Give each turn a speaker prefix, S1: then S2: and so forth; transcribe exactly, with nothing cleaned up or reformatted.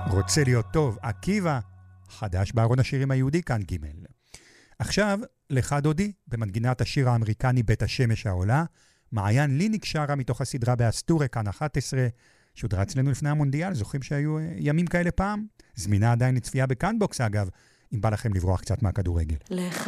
S1: רוצה להיות טוב, עקיבא, חדש בארון השירים היהודי, כאן ג'. עכשיו, לך דודי, במנגינת השיר האמריקני בית השמש העולה, מעיין ליניק שרה מתוך הסדרה באסטוריה, כאן אחת עשרה, שודרה אצלנו לפני המונדיאל, זוכרים שהיו ימים כאלה פעם? זמינה עדיין לצפייה בקאנבוקס אגב, אם בא לכם לברוח קצת מהכדורגל.
S2: לך